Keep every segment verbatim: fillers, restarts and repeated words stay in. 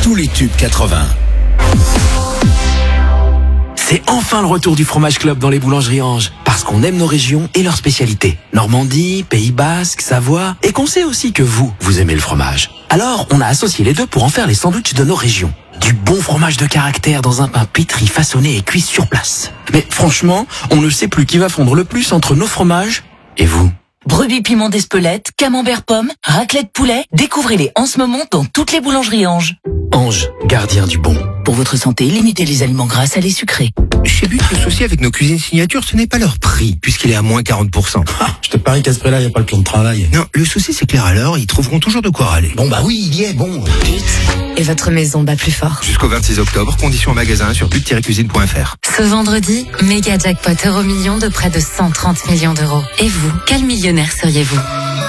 tous les tubes quatre-vingts. C'est enfin le retour du Fromage Club dans les boulangeries Ange. Parce qu'on aime nos régions et leurs spécialités. Normandie, Pays Basque, Savoie. Et qu'on sait aussi que vous, vous aimez le fromage. Alors, on a associé les deux pour en faire les sandwichs de nos régions. Du bon fromage de caractère dans un pain pétri, façonné et cuit sur place. Mais franchement, on ne sait plus qui va fondre le plus entre nos fromages et vous. Brebis piment d'Espelette, camembert pomme, raclette poulet. Découvrez-les en ce moment dans toutes les boulangeries Ange. Ange, gardien du bon. Pour votre santé, limitez les aliments gras, salés, sucrés. Chez But, le souci avec nos cuisines signature, ce n'est pas leur prix, puisqu'il est à moins quarante pour cent. Ah, je te parie qu'à ce prix-là, il n'y a pas le plan de travail. Non, le souci, c'est que les râleurs, ils trouveront toujours de quoi râler. Bon bah oui, il y est, bon. Et votre maison bat plus fort. Jusqu'au vingt-six octobre, conditions en magasin sur but tiret cuisine point f r. Ce vendredi, méga jackpot euro million de près de cent trente millions d'euros. Et vous, quel millionnaire seriez-vous ?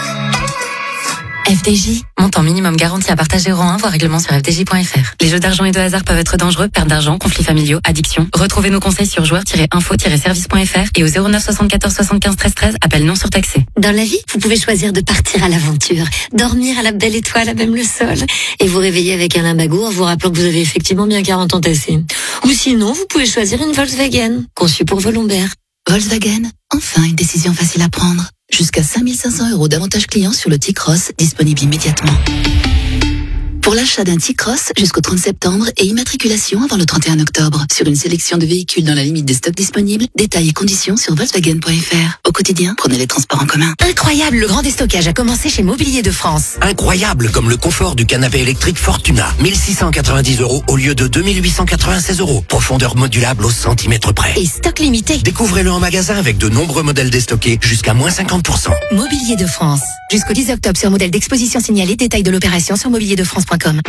F D J, montant minimum garanti à partager euro un, voire règlement sur f d j point f r. Les jeux d'argent et de hasard peuvent être dangereux, perte d'argent, conflits familiaux, addiction. Retrouvez nos conseils sur joueurs tiret info tiret service point f r et au zéro neuf soixante-quatorze soixante-quinze treize treize, appel non surtaxé. Dans la vie, vous pouvez choisir de partir à l'aventure, dormir à la belle étoile à même le sol, et vous réveiller avec un limbago en vous rappelant que vous avez effectivement bien quarante ans tassés. Ou sinon, vous pouvez choisir une Volkswagen, conçue pour vos lombaires. Volkswagen, enfin une décision facile à prendre. Jusqu'à cinq mille cinq cents euros d'avantages clients sur le T-Cross, disponible immédiatement. Pour l'achat d'un T-Cross jusqu'au trente septembre et immatriculation avant le trente et un octobre. Sur une sélection de véhicules dans la limite des stocks disponibles, détails et conditions sur volkswagen point f r. Au quotidien, prenez les transports en commun. Incroyable, le grand déstockage a commencé chez Mobilier de France. Incroyable, comme le confort du canapé électrique Fortuna. mille six cent quatre-vingt-dix euros au lieu de deux mille huit cent quatre-vingt-seize euros. Profondeur modulable au centimètre près. Et stock limité. Découvrez-le en magasin avec de nombreux modèles déstockés jusqu'à moins cinquante pour cent. Mobilier de France. Jusqu'au dix octobre sur modèle d'exposition signalé. Détail de l'opération sur mobilier de france point com.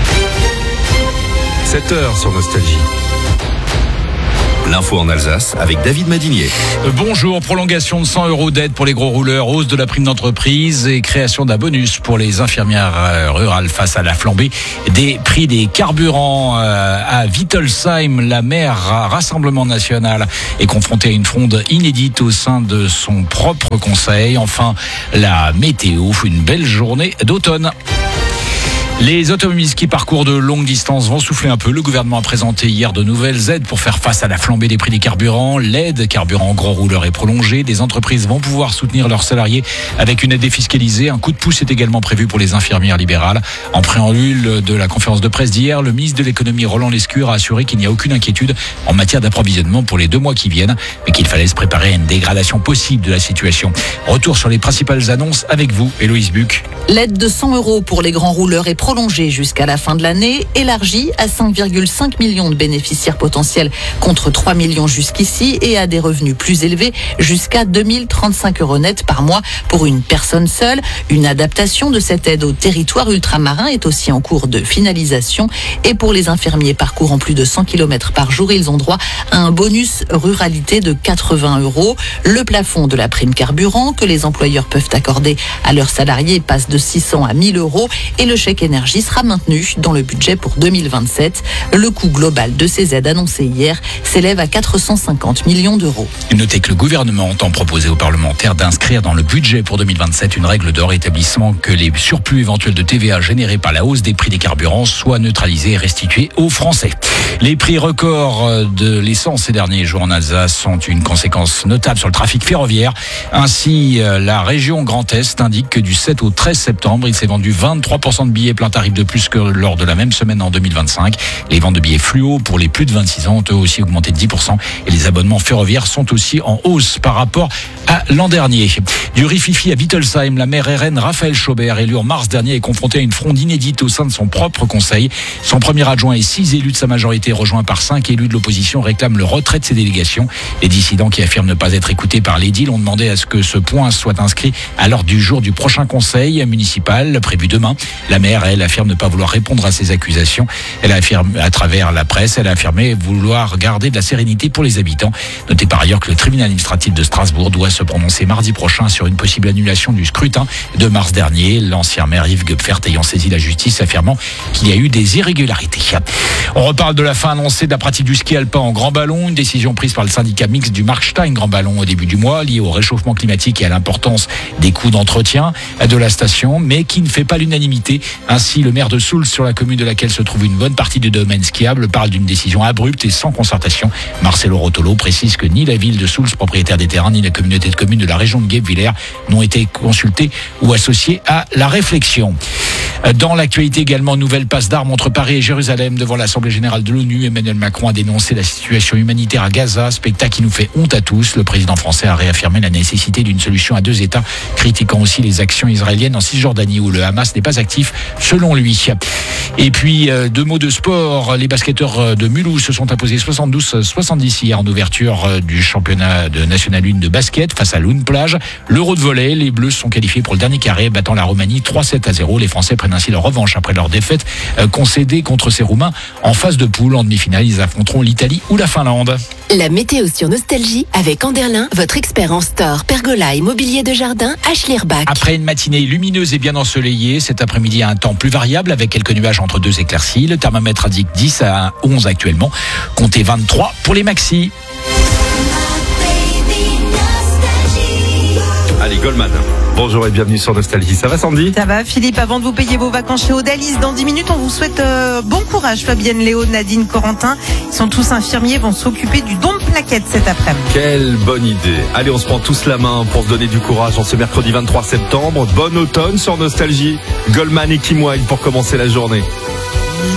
sept heures sur Nostalgie. L'info en Alsace avec David Madinier. Bonjour, prolongation de cent euros d'aide pour les gros rouleurs, hausse de la prime d'entreprise et création d'un bonus pour les infirmières rurales face à la flambée des prix des carburants. À Wittelsheim, la maire Rassemblement National est confrontée à une fronde inédite au sein de son propre conseil. Enfin, la météo, une belle journée d'automne. Les automobilistes qui parcourent de longues distances vont souffler un peu. Le gouvernement a présenté hier de nouvelles aides pour faire face à la flambée des prix des carburants. L'aide carburant gros rouleur est prolongée. Des entreprises vont pouvoir soutenir leurs salariés avec une aide défiscalisée. Un coup de pouce est également prévu pour les infirmières libérales. En préambule de la conférence de presse d'hier, le ministre de l'économie Roland Lescure a assuré qu'il n'y a aucune inquiétude en matière d'approvisionnement pour les deux mois qui viennent, mais qu'il fallait se préparer à une dégradation possible de la situation. Retour sur les principales annonces avec vous, Héloïse Buc. L'aide de cent euros pour les grands rouleurs est prolongée jusqu'à la fin de l'année, élargie à cinq virgule cinq millions de bénéficiaires potentiels contre trois millions jusqu'ici et à des revenus plus élevés jusqu'à deux mille trente-cinq euros net par mois pour une personne seule. Une adaptation de cette aide au territoire ultramarin est aussi en cours de finalisation et pour les infirmiers parcourant plus de cent kilomètres par jour, ils ont droit à un bonus ruralité de quatre-vingts euros. Le plafond de la prime carburant que les employeurs peuvent accorder à leurs salariés passe de six cents à mille euros et le chèque énergie sera maintenu dans le budget pour deux mille vingt-sept. Le coût global de ces aides annoncées hier s'élève à quatre cent cinquante millions d'euros. Notez que le gouvernement entend proposer aux parlementaires d'inscrire dans le budget pour deux mille vingt-sept une règle d'or établissant que les surplus éventuels de T V A générés par la hausse des prix des carburants soient neutralisés et restitués aux Français. Les prix records de l'essence ces derniers jours en Alsace sont une conséquence notable sur le trafic ferroviaire. Ainsi, la région Grand Est indique que du sept au treize septembre, il s'est vendu vingt-trois pour cent de billets plein tarif de plus que lors de la même semaine en deux mille vingt-cinq. Les ventes de billets fluo pour les plus de vingt-six ans ont eux aussi augmenté de dix pour cent et les abonnements ferroviaires sont aussi en hausse par rapport à l'an dernier. Du rififi à Wittelsheim, la maire R N Raphaël Schaubert, élu en mars dernier, est confronté à une fronde inédite au sein de son propre conseil. Son premier adjoint et six élus de sa majorité, rejoints par cinq élus de l'opposition, réclament le retrait de ses délégations. Les dissidents qui affirment ne pas être écoutés par l'édile ont demandé à ce que ce point soit inscrit à l'ordre du jour du prochain conseil municipal prévu demain. La maire, elle, affirme ne pas vouloir répondre à ces accusations. Elle affirme à travers la presse, elle a affirmé vouloir garder de la sérénité pour les habitants. Notez par ailleurs que le tribunal administratif de Strasbourg doit se prononcer mardi prochain sur une possible annulation du scrutin de mars dernier. L'ancien maire Yves Gupfert ayant saisi la justice affirmant qu'il y a eu des irrégularités. On reparle de la fin annoncée de la pratique du ski alpin en grand ballon, une décision prise par le syndicat mixte du Markstein grand ballon au début du mois, liée au réchauffement climatique et à l'importance des coûts d'entretien de la station, mais qui ne fait pas l'unanimité. Ainsi, Ainsi, le maire de Soultz, sur la commune de laquelle se trouve une bonne partie du domaine skiable, parle d'une décision abrupte et sans concertation. Marcelo Rotolo précise que ni la ville de Soultz, propriétaire des terrains, ni la communauté de communes de la région de Guebwiller n'ont été consultés ou associés à la réflexion. Dans l'actualité également, nouvelle passe d'armes entre Paris et Jérusalem devant l'Assemblée générale de l'ONU. Emmanuel Macron a dénoncé la situation humanitaire à Gaza, spectacle qui nous fait honte à tous. Le président français a réaffirmé la nécessité d'une solution à deux États, critiquant aussi les actions israéliennes en Cisjordanie où le Hamas n'est pas actif selon lui. Et puis euh, deux mots de sport, les basketteurs de Mulhouse se sont imposés soixante-douze à soixante-dix hier en ouverture du championnat de National un de basket face à Lune Plage. L'Euro de volley, les Bleus sont qualifiés pour le dernier carré, battant la Roumanie trois sept à zéro. Les Français prennent ainsi leur revanche après leur défaite euh, concédée contre ces Roumains en phase de poule. En demi-finale, ils affronteront l'Italie ou la Finlande. La météo sur Nostalgie avec Anderlin, votre expert en store, pergola et mobilier de jardin à Schlierbach. Après une matinée lumineuse et bien ensoleillée, cet après-midi un temps plus variable avec quelques nuages entre deux éclaircies. Le thermomètre indique dix à onze actuellement. Comptez vingt-trois pour les maxis. Allez, Goldman. Bonjour et bienvenue sur Nostalgie. Ça va, Sandy? Ça va, Philippe. Avant de vous payer vos vacances chez Odalis, dans dix minutes, on vous souhaite euh, bon courage. Fabienne, Léo, Nadine, Corentin, ils sont tous infirmiers, vont s'occuper du don de plaquettes cet après-midi. Quelle bonne idée. Allez, on se prend tous la main pour se donner du courage en ce mercredi vingt-trois septembre. Bon automne sur Nostalgie. Goldman et Kim Wilde pour commencer la journée.